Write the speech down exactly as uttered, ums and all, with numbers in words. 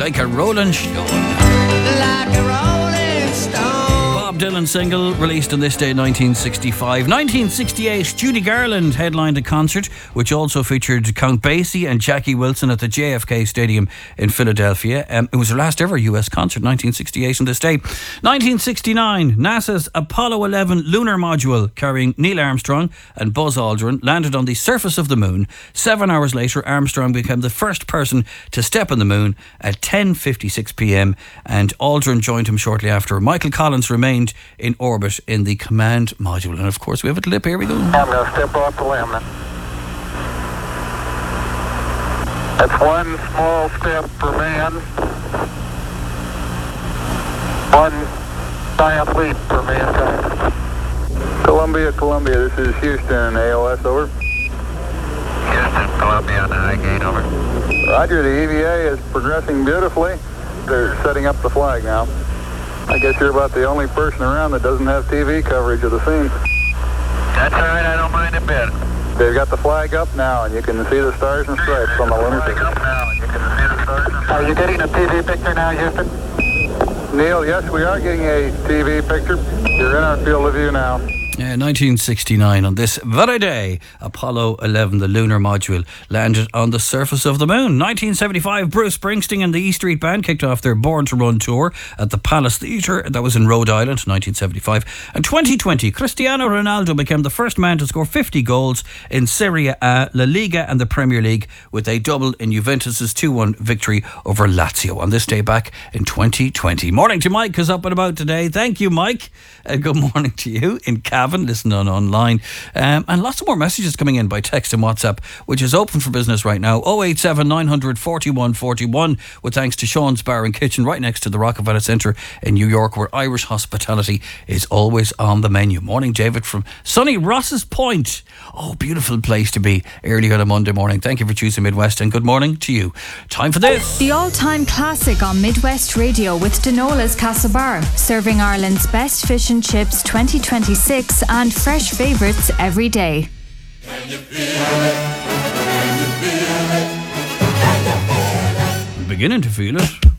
Like a Rolling Stone. Like a Rolling Stone. Bob Dylan single released on this day, nineteen sixty-five. nineteen sixty-eight, Judy Garland headlined a concert which also featured Count Basie and Jackie Wilson at the J F K Stadium in Philadelphia. Um, it was her last ever U S concert, nineteen sixty-eight on this day. nineteen sixty-nine, NASA's Apollo eleven lunar module carrying Neil Armstrong and Buzz Aldrin landed on the surface of the moon. Seven hours later, Armstrong became the first person to step on the moon at ten fifty-six p.m. and Aldrin joined him shortly after. Michael Collins remained in orbit in the command module. And of course we have a clip. Here we go. I'm going to step off the limb then. That's one small step for man, one giant leap for mankind. Columbia, Columbia, this is Houston, A O S, over. Houston, Columbia on the high gain, over. Roger, the E V A is progressing beautifully. They're setting up the flag now. I guess you're about the only person around that doesn't have T V coverage of the scene. That's all right, I don't mind a bit. They've got the flag up now, and you can see the stars and stripes on the lunar surface. Are you getting a T V picture now, Houston? Neil, yes, we are getting a T V picture. You're in our field of view now. Yeah, nineteen sixty-nine, on this very day, Apollo eleven, the lunar module, landed on the surface of the moon. nineteen seventy-five, Bruce Springsteen and the E Street Band kicked off their Born to Run tour at the Palace Theatre. That was in Rhode Island, nineteen seventy-five. And twenty twenty, Cristiano Ronaldo became the first man to score fifty goals in Serie A, La Liga and the Premier League, with a double in Juventus' two one victory over Lazio on this day back in twenty twenty. Morning to Mike, who's up and about today. Thank you, Mike. Uh, good morning to you in Cavan. Listen on online. Um, and lots of more messages coming in by text and WhatsApp, which is open for business right now. oh eight seven nine hundred forty-one forty-one, with thanks to Sean's Bar and Kitchen right next to the Rockefeller Centre in New York, where Irish hospitality is always on the menu. Morning, David from sunny Ross's Point. Oh, beautiful place to be early on a Monday morning. Thank you for choosing Midwest, and good morning to you. Time for this. The all-time classic on Midwest Radio with Denola's Castlebar, serving Ireland's best fish and chips twenty twenty-six and fresh favourites every day. Can you feel it? Can you feel it? Can you feel it? Beginning to feel it.